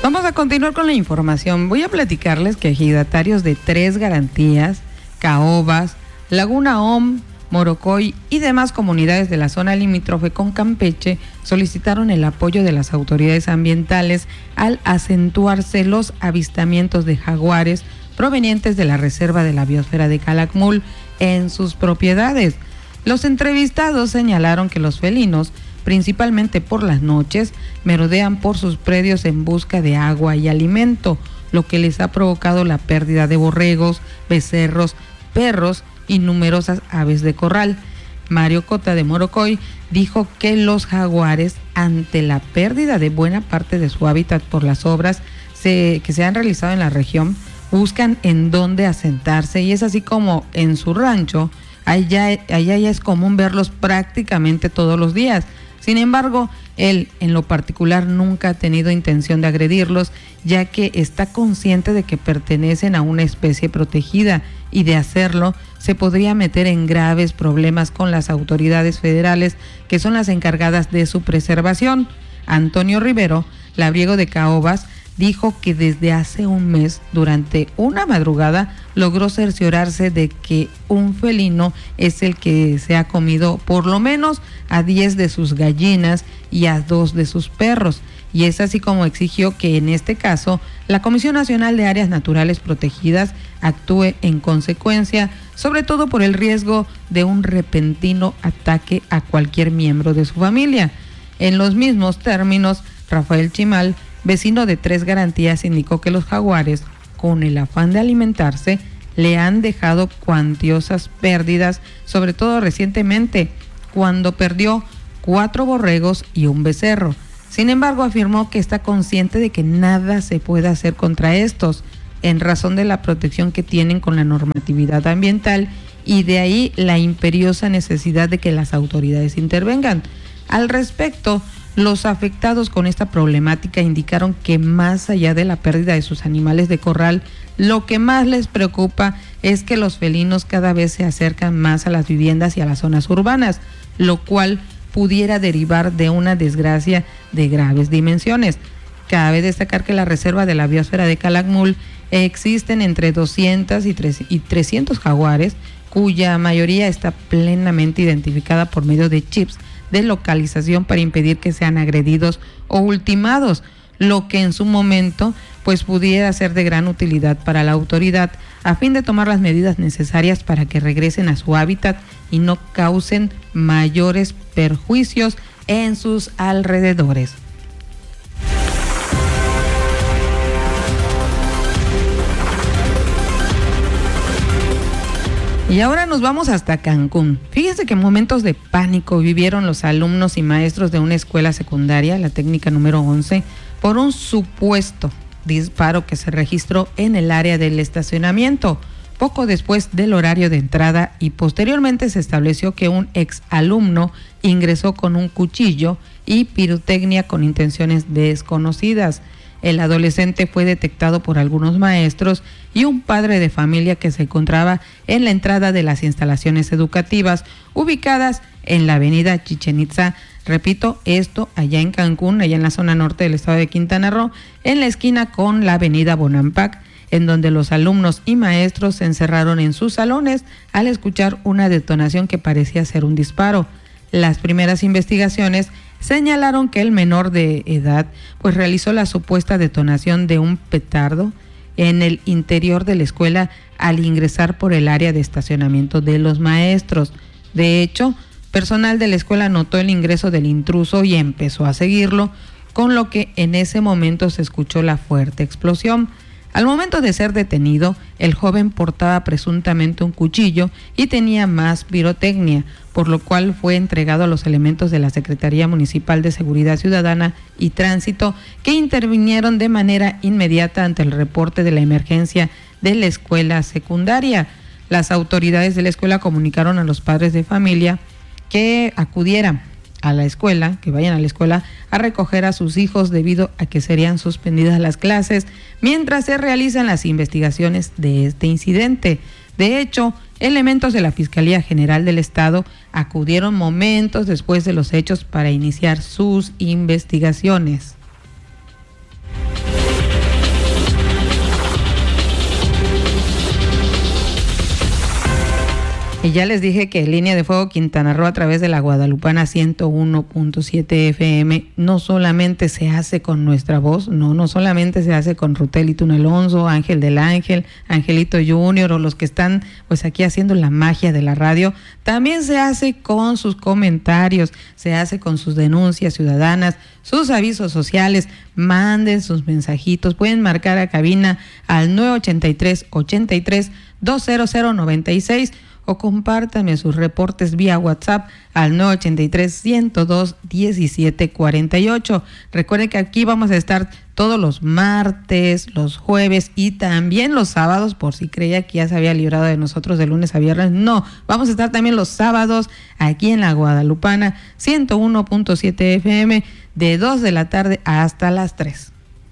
Vamos a continuar con la información. Voy a platicarles que ejidatarios de 3 Garantías, Caobas, Laguna OM, Morocoy y demás comunidades de la zona limítrofe con Campeche solicitaron el apoyo de las autoridades ambientales al acentuarse los avistamientos de jaguares provenientes de la Reserva de la Biosfera de Calakmul en sus propiedades. Los entrevistados señalaron que los felinos, principalmente por las noches, merodean por sus predios en busca de agua y alimento, lo que les ha provocado la pérdida de borregos, becerros, perros y numerosas aves de corral. Mario Cota de Morocoy dijo que los jaguares, ante la pérdida de buena parte de su hábitat por las obras que se han realizado en la región, buscan en dónde asentarse, y es así como en su rancho, allá ya es común verlos prácticamente todos los días. Sin embargo, él en lo particular nunca ha tenido intención de agredirlos, ya que está consciente de que pertenecen a una especie protegida y de hacerlo se podría meter en graves problemas con las autoridades federales, que son las encargadas de su preservación. Antonio Rivero, labriego de Caobas, dijo que desde hace un mes, durante una madrugada, logró cerciorarse de que un felino es el que se ha comido por lo menos a 10 de sus gallinas y a 2 de sus perros. Y es así como exigió que en este caso la Comisión Nacional de Áreas Naturales Protegidas actúe en consecuencia, sobre todo por el riesgo de un repentino ataque a cualquier miembro de su familia. En los mismos términos, Rafael Chimal, vecino de 3 Garantías, indicó que los jaguares, con el afán de alimentarse, le han dejado cuantiosas pérdidas, sobre todo recientemente, cuando perdió 4 borregos y un becerro. Sin embargo, afirmó que está consciente de que nada se puede hacer contra estos, en razón de la protección que tienen con la normatividad ambiental, y de ahí la imperiosa necesidad de que las autoridades intervengan. Al respecto, los afectados con esta problemática indicaron que más allá de la pérdida de sus animales de corral, lo que más les preocupa es que los felinos cada vez se acercan más a las viviendas y a las zonas urbanas, lo cual pudiera derivar de una desgracia de graves dimensiones. Cabe destacar que la Reserva de la Biosfera de Calakmul existen entre 200 y 300 jaguares, cuya mayoría está plenamente identificada por medio de chips de localización para impedir que sean agredidos o ultimados, lo que en su momento pues pudiera ser de gran utilidad para la autoridad a fin de tomar las medidas necesarias para que regresen a su hábitat y no causen mayores perjuicios en sus alrededores. Y ahora nos vamos hasta Cancún. Fíjense que momentos de pánico vivieron los alumnos y maestros de una escuela secundaria, la técnica número 11, por un supuesto disparo que se registró en el área del estacionamiento, poco después del horario de entrada, y posteriormente se estableció que un exalumno ingresó con un cuchillo y pirotecnia con intenciones desconocidas. El adolescente fue detectado por algunos maestros y un padre de familia que se encontraba en la entrada de las instalaciones educativas ubicadas en la avenida Chichén Itzá. Repito, esto allá en Cancún, allá en la zona norte del estado de Quintana Roo, en la esquina con la avenida Bonampak, en donde los alumnos y maestros se encerraron en sus salones al escuchar una detonación que parecía ser un disparo. Las primeras investigaciones señalaron que el menor de edad pues realizó la supuesta detonación de un petardo en el interior de la escuela al ingresar por el área de estacionamiento de los maestros. De hecho, personal de la escuela notó el ingreso del intruso y empezó a seguirlo, con lo que en ese momento se escuchó la fuerte explosión. Al momento de ser detenido, el joven portaba presuntamente un cuchillo y tenía más pirotecnia, por lo cual fue entregado a los elementos de la Secretaría Municipal de Seguridad Ciudadana y Tránsito, que intervinieron de manera inmediata ante el reporte de la emergencia de la escuela secundaria. Las autoridades de la escuela comunicaron a los padres de familia que acudieran a la escuela, que vayan a la escuela a recoger a sus hijos debido a que serían suspendidas las clases mientras se realizan las investigaciones de este incidente. De hecho, elementos de la Fiscalía General del Estado acudieron momentos después de los hechos para iniciar sus investigaciones. Y ya les dije que Línea de Fuego Quintana Roo a través de la Guadalupana 101.7 FM no solamente se hace con nuestra voz, no solamente se hace con Rutel y Tun Alonso, Ángel del Ángel, Angelito Junior o los que están pues aquí haciendo la magia de la radio, también se hace con sus comentarios, se hace con sus denuncias ciudadanas, sus avisos sociales. Manden sus mensajitos, pueden marcar a cabina al 983 83 20096 o compártanme sus reportes vía WhatsApp al 983-102-1748. Recuerden que aquí vamos a estar todos los martes, los jueves y también los sábados, por si creía que ya se había librado de nosotros de lunes a viernes. No, vamos a estar también los sábados aquí en la Guadalupana 101.7 FM de 2 de la tarde hasta las 3.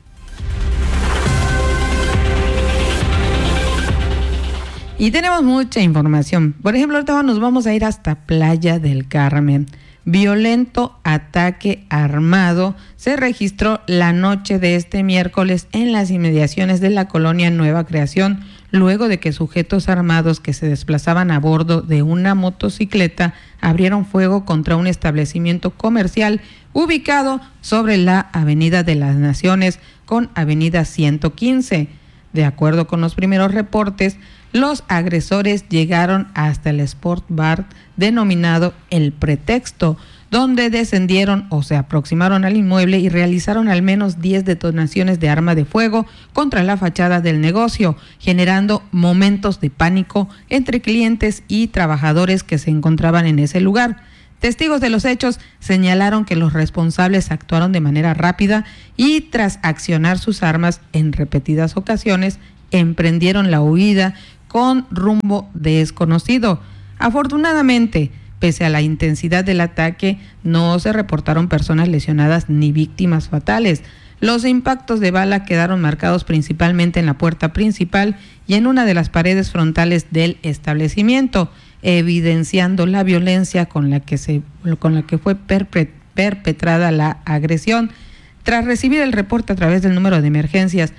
Y tenemos mucha información. Por ejemplo, ahorita nos vamos a ir hasta Playa del Carmen. Violento ataque armado se registró la noche de este miércoles en las inmediaciones de la colonia Nueva Creación, luego de que sujetos armados que se desplazaban a bordo de una motocicleta abrieron fuego contra un establecimiento comercial ubicado sobre la Avenida de las Naciones con Avenida 115. De acuerdo con los primeros reportes, los agresores llegaron hasta el Sport Bar denominado El Pretexto, donde descendieron o se aproximaron al inmueble y realizaron al menos 10 detonaciones de arma de fuego contra la fachada del negocio, generando momentos de pánico entre clientes y trabajadores que se encontraban en ese lugar. Testigos de los hechos señalaron que los responsables actuaron de manera rápida y tras accionar sus armas en repetidas ocasiones, emprendieron la huida con rumbo desconocido. Afortunadamente, pese a la intensidad del ataque, no se reportaron personas lesionadas ni víctimas fatales. Los impactos de bala quedaron marcados principalmente en la puerta principal y en una de las paredes frontales del establecimiento, evidenciando la violencia con la que fue perpetrada la agresión. Tras recibir el reporte a través del número de emergencias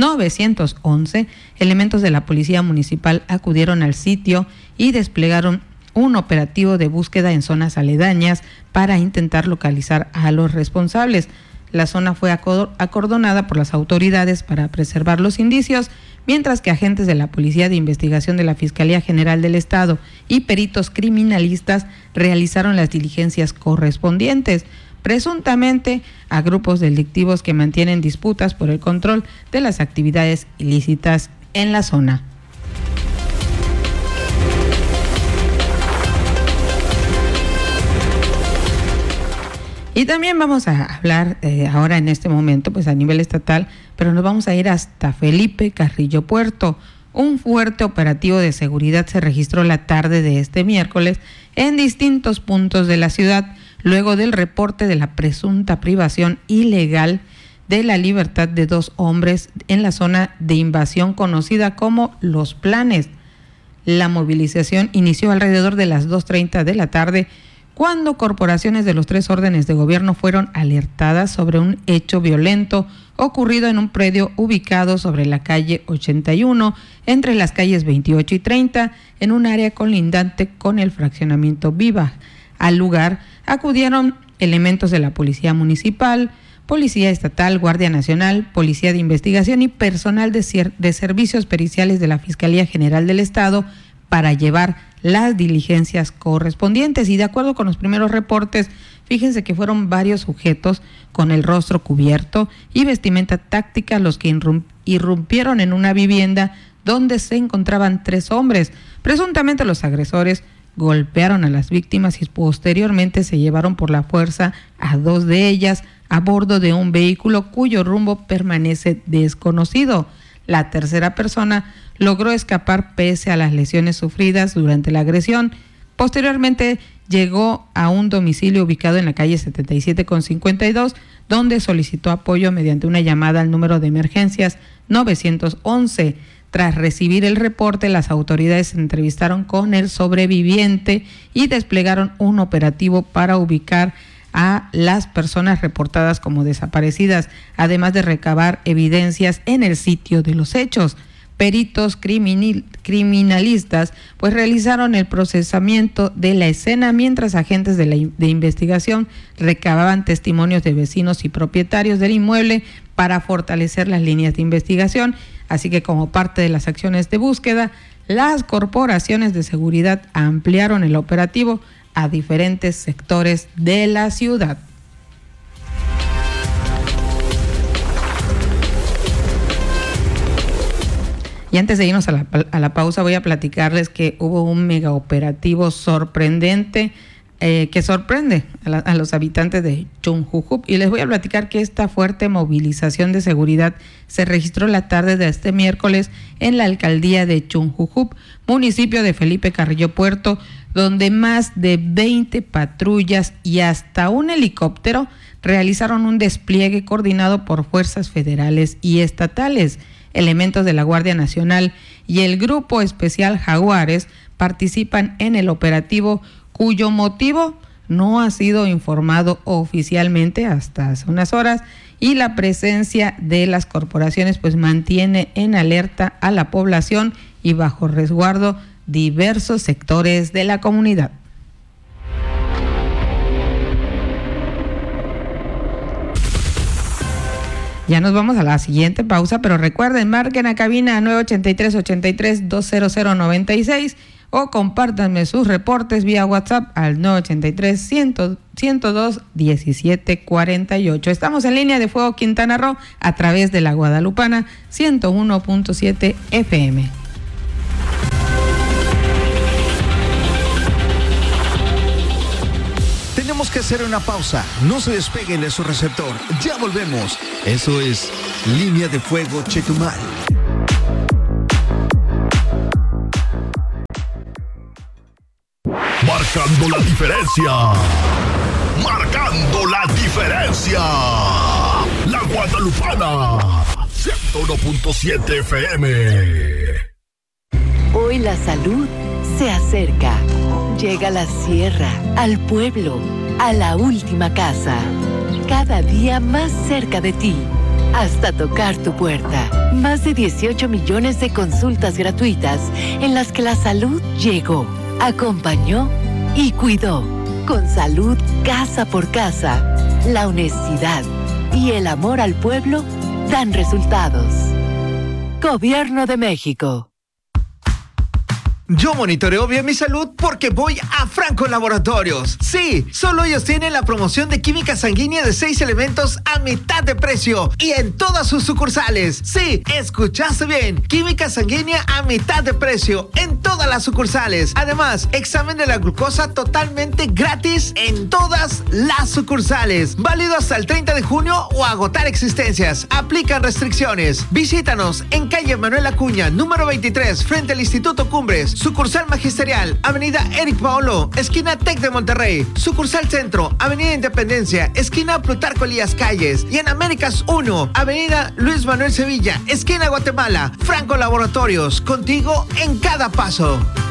911, elementos de la Policía Municipal acudieron al sitio y desplegaron un operativo de búsqueda en zonas aledañas para intentar localizar a los responsables. La zona fue acordonada por las autoridades para preservar los indicios, mientras que agentes de la Policía de Investigación de la Fiscalía General del Estado y peritos criminalistas realizaron las diligencias correspondientes, presuntamente a grupos delictivos que mantienen disputas por el control de las actividades ilícitas en la zona. Y también vamos a hablar ahora en este momento, pues a nivel estatal, pero nos vamos a ir hasta Felipe Carrillo Puerto. Un fuerte operativo de seguridad se registró la tarde de este miércoles en distintos puntos de la ciudad, luego del reporte de la presunta privación ilegal de la libertad de 2 hombres en la zona de invasión conocida como Los Planes. La movilización inició alrededor de las 2:30 de la tarde, cuando corporaciones de los 3 órdenes de gobierno fueron alertadas sobre un hecho violento ocurrido en un predio ubicado sobre la calle 81, entre las calles 28 y 30, en un área colindante con el fraccionamiento Viva. Al lugar acudieron elementos de la Policía Municipal, Policía Estatal, Guardia Nacional, Policía de Investigación y personal de servicios periciales de la Fiscalía General del Estado para llevar las diligencias correspondientes. Y de acuerdo con los primeros reportes, fíjense que fueron varios sujetos con el rostro cubierto y vestimenta táctica los que irrumpieron en una vivienda donde se encontraban 3 hombres. Presuntamente los agresores golpearon a las víctimas y posteriormente se llevaron por la fuerza a 2 de ellas a bordo de un vehículo cuyo rumbo permanece desconocido. La tercera persona logró escapar pese a las lesiones sufridas durante la agresión. Posteriormente llegó a un domicilio ubicado en la calle 77 con 52, donde solicitó apoyo mediante una llamada al número de emergencias 911. Tras recibir el reporte, las autoridades se entrevistaron con el sobreviviente y desplegaron un operativo para ubicar a las personas reportadas como desaparecidas, además de recabar evidencias en el sitio de los hechos. peritos criminalistas pues realizaron el procesamiento de la escena mientras agentes de investigación recababan testimonios de vecinos y propietarios del inmueble para fortalecer las líneas de investigación. Así que como parte de las acciones de búsqueda, las corporaciones de seguridad ampliaron el operativo a diferentes sectores de la ciudad. Y antes de irnos a la pausa, voy a platicarles que hubo un mega operativo sorprendente que sorprende a los habitantes de Chunjujup. Y les voy a platicar que esta fuerte movilización de seguridad se registró la tarde de este miércoles en la alcaldía de Chunjujup, municipio de Felipe Carrillo Puerto, donde más de 20 patrullas y hasta un helicóptero realizaron un despliegue coordinado por fuerzas federales y estatales. Elementos de la Guardia Nacional y el Grupo Especial Jaguares participan en el operativo, cuyo motivo no ha sido informado oficialmente hasta hace unas horas, y la presencia de las corporaciones pues mantiene en alerta a la población y bajo resguardo diversos sectores de la comunidad. Ya nos vamos a la siguiente pausa, pero recuerden, marquen a cabina 983-83-20096 o compártanme sus reportes vía WhatsApp al 983-102-1748. Estamos en Línea de Fuego Quintana Roo a través de la Guadalupana 101.7 FM. Tenemos que hacer una pausa. No se despeguen de su receptor. Ya volvemos. Eso es Línea de Fuego Chetumal. Marcando la diferencia. Marcando la diferencia. La Guadalupana. 101.7 FM. Hoy la salud se acerca. Llega a la sierra, al pueblo, a la última casa. Cada día más cerca de ti, hasta tocar tu puerta. Más de 18 millones de consultas gratuitas en las que la salud llegó, acompañó y cuidó. Con salud casa por casa, la honestidad y el amor al pueblo dan resultados. Gobierno de México. Yo monitoreo bien mi salud porque voy a Franco Laboratorios. Sí, solo ellos tienen la promoción de química sanguínea de 6 elementos a mitad de precio y en todas sus sucursales. Sí, escuchaste bien. Química sanguínea a mitad de precio en todas las sucursales. Además, examen de la glucosa totalmente gratis en todas las sucursales. Válido hasta el 30 de junio o agotar existencias. Aplican restricciones. Visítanos en calle Manuel Acuña, número 23, frente al Instituto Cumbres. Sucursal Magisterial, Avenida Eric Paolo, esquina Tec de Monterrey. Sucursal Centro, Avenida Independencia, esquina Plutarco Elías Calles. Y en Américas 1, Avenida Luis Manuel Sevilla, esquina Guatemala. Franco Laboratorios, contigo en cada paso.